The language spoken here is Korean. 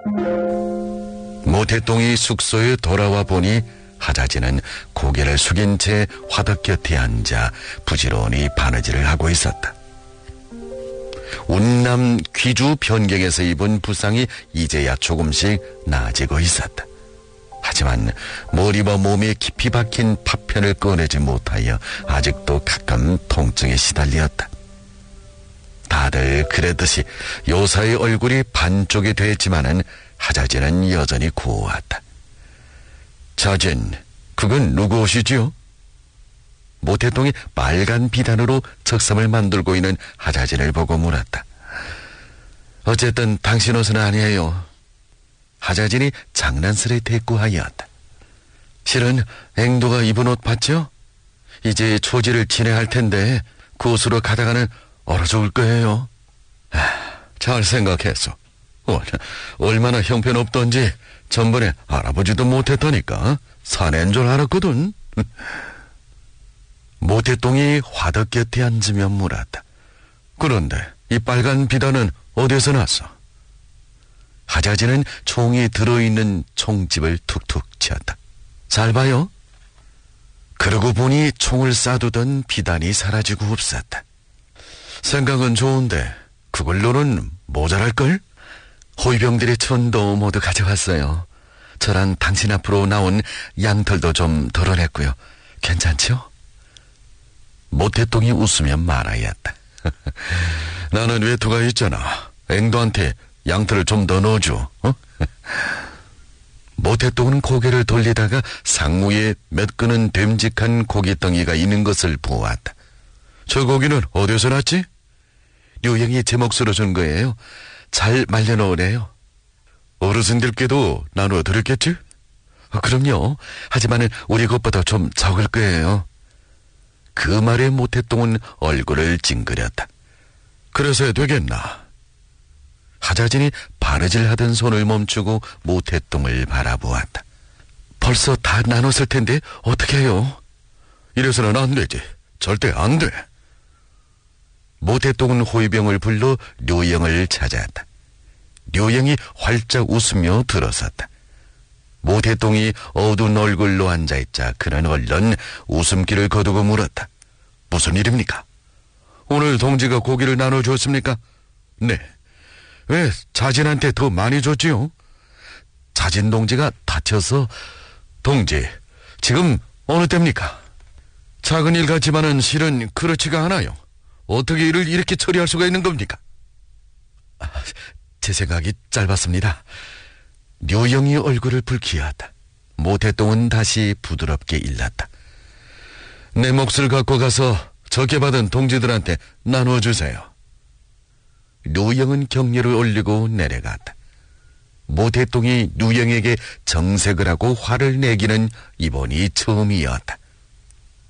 모태똥이 숙소에 돌아와 보니 하자지는 고개를 숙인 채 화덕 곁에 앉아 부지런히 바느질을 하고 있었다. 운남 귀주 변경에서 입은 부상이 이제야 조금씩 나아지고 있었다. 하지만 머리와 몸에 깊이 박힌 파편을 꺼내지 못하여 아직도 가끔 통증에 시달렸다. 다들 그랬듯이 요사의 얼굴이 반쪽이 됐지만은 하자지는 여전히 고왔다. 자진, 그건 누구 옷이지요? 모태똥이 빨간 비단으로 적삼을 만들고 있는 하자진을 보고 물었다. 어쨌든 당신 옷은 아니에요. 하자진이 장난스레 대꾸하였다. 실은 앵도가 입은 옷 봤죠? 이제 초지를 진행할 텐데 그 옷으로 가다가는 얼어 죽을 거예요. 잘 생각했어. 얼마나 형편없던지 전번에 알아보지도 못했다니까. 사내인 줄 알았거든. 모태똥이 화덕 곁에 앉으며 물었다. 그런데 이 빨간 비단은 어디서 났어? 하자지는 총이 들어있는 총집을 툭툭 치었다. 잘 봐요. 그러고 보니 총을 쏴두던 비단이 사라지고 없었다. 생각은 좋은데 그걸로는 모자랄걸? 호위병들의 천도 모두 가져갔어요. 저랑 당신 앞으로 나온 양털도 좀 덜어냈고요. 괜찮죠? 모태똥이 웃으며 말하였다. 나는 외투가 있잖아. 앵도한테 양털을 좀 더 넣어줘. 모태똥은 고개를 돌리다가 상무에 몇 근은 됨직한 고깃덩이가 있는 것을 보았다. 저 고기는 어디서 났지? 류영이 제 몫으로 준 거예요. 잘 말려놓으래요. 어르신들께도 나눠 드렸겠지? 그럼요. 하지만 우리 것보다 좀 적을 거예요. 그 말에 모태똥은 얼굴을 찡그렸다. 그래서 되겠나? 하자진이 바느질하던 손을 멈추고 모태똥을 바라보았다. 벌써 다 나눴을 텐데 어떻게 해요? 이래서는 안 되지. 절대 안 돼. 모태똥은 호위병을 불러 류영을 찾아왔다. 류영이 활짝 웃으며 들어섰다. 모태똥이 어두운 얼굴로 앉아있자 그는 얼른 웃음기를 거두고 물었다. 무슨 일입니까? 오늘 동지가 고기를 나눠줬습니까? 네. 왜 자진한테 더 많이 줬지요? 자진 동지가 다쳐서. 동지, 지금 어느 때입니까? 작은 일 같지만은 실은 그렇지가 않아요. 어떻게 일을 이렇게 처리할 수가 있는 겁니까? 제 생각이 짧았습니다. 류영이 얼굴을 붉히었다. 모태똥은 다시 부드럽게 일렀다. 내 몫을 갖고 가서 적게 받은 동지들한테 나누어주세요. 류영은 경례를 올리고 내려갔다. 모태똥이 류영에게 정색을 하고 화를 내기는 이번이 처음이었다.